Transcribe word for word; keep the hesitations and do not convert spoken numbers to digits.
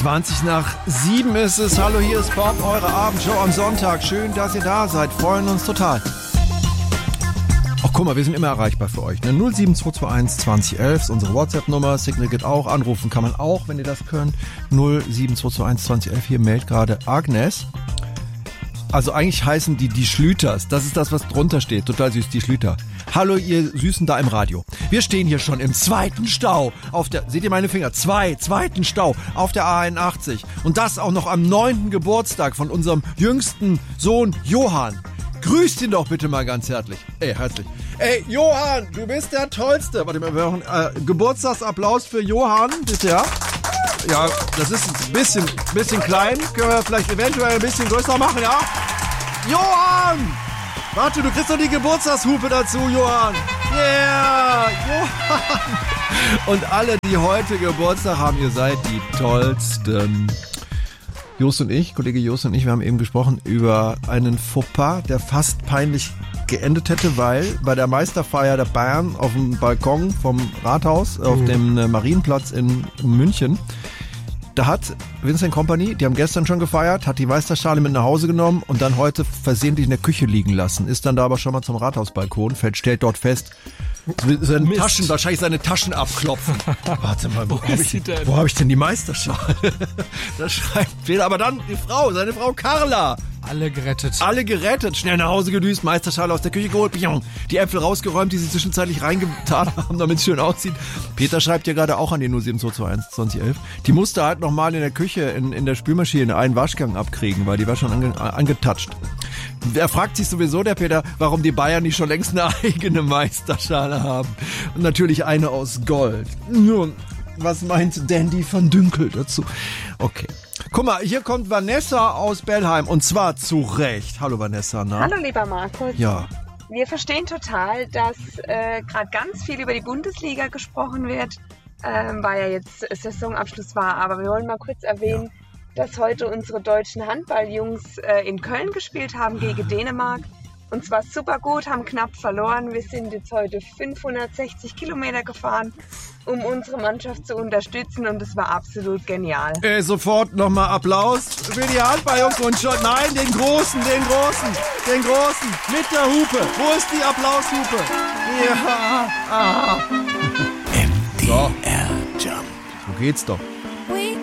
zwanzig nach sieben ist es. Hallo, hier ist Bob, eure Abendshow am Sonntag. Schön, dass ihr da seid. Freuen uns total. Ach, guck mal, wir sind immer erreichbar für euch. Ne? null sieben zwei zwei eins zwanzig elf ist unsere WhatsApp-Nummer. Signal geht auch. Anrufen kann man auch, wenn ihr das könnt. null sieben zwei zwei eins zwanzig elf. Hier meldet gerade Agnes. Also eigentlich heißen die die Schlüters. Das ist das, was drunter steht. Total süß, die Schlüter. Hallo, ihr Süßen da im Radio. Wir stehen hier schon im zweiten Stau. Auf der, seht ihr meine Finger? Zwei, zweiten Stau auf der A einundachtzig. Und das auch noch am neunten Geburtstag von unserem jüngsten Sohn Johann. Grüßt ihn doch bitte mal ganz herzlich. Ey, herzlich. Ey, Johann, du bist der Tollste. Warte mal, wir machen äh, Geburtstagsapplaus für Johann, bitte, ja? Ja, das ist ein bisschen, bisschen klein. Können wir vielleicht eventuell ein bisschen größer machen, ja? Johann! Warte, du kriegst doch die Geburtstagshupe dazu, Johann. Yeah, Johann. Und alle, die heute Geburtstag haben, ihr seid die Tollsten. Jost und ich, Kollege Jost und ich, wir haben eben gesprochen über einen Fauxpas, der fast peinlich geendet hätte, weil bei der Meisterfeier der Bayern auf dem Balkon vom Rathaus, auf mhm. dem Marienplatz in München, da hat Vincent Kompany, die haben gestern schon gefeiert, hat die Meisterschale mit nach Hause genommen und dann heute versehentlich in der Küche liegen lassen. Ist dann da aber schon mal zum Rathausbalkon, fällt, stellt dort fest, seine Taschen, wahrscheinlich seine Taschen abklopfen. Warte mal, wo, wo habe ich, wo hab ich denn die Meisterschale? Das schreibt Peter. Aber dann die Frau, seine Frau Carla. Alle gerettet. Alle gerettet. Schnell nach Hause gedüst, Meisterschale aus der Küche geholt, die Äpfel rausgeräumt, die sie zwischenzeitlich reingetan haben, damit es schön aussieht. Peter schreibt ja gerade auch an die null sieben zwei zwei eins zwanzig elf. Die musste halt nochmal in der Küche, in, in der Spülmaschine einen Waschgang abkriegen, weil die war schon ange, angetatscht. Er fragt sich sowieso, der Peter, warum die Bayern nicht schon längst eine eigene Meisterschale haben. Und natürlich eine aus Gold. Nun, was meint Dandy van Dünkel dazu? Okay. Guck mal, hier kommt Vanessa aus Bellheim und zwar zu Recht. Hallo Vanessa. Na? Hallo lieber Markus. Ja. Wir verstehen total, dass äh, gerade ganz viel über die Bundesliga gesprochen wird, ähm, weil ja jetzt Saisonabschluss war. Aber wir wollen mal kurz erwähnen, ja. dass heute unsere deutschen Handballjungs äh, in Köln gespielt haben gegen Dänemark. Und zwar super gut, haben knapp verloren. Wir sind jetzt heute fünfhundertsechzig Kilometer gefahren, um unsere Mannschaft zu unterstützen. Und es war absolut genial. Äh, sofort nochmal Applaus für die Handballjungs und schon. Nein, den Großen, den Großen, den Großen mit der Hupe. Wo ist die Applaushupe? Ja. Ah. M D R Jump. So geht's doch.